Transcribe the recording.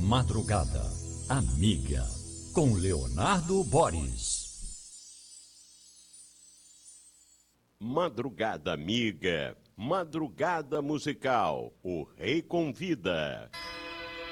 Madrugada Amiga, com Leonardo Boris. Madrugada Amiga, Madrugada Musical, o Rei Convida.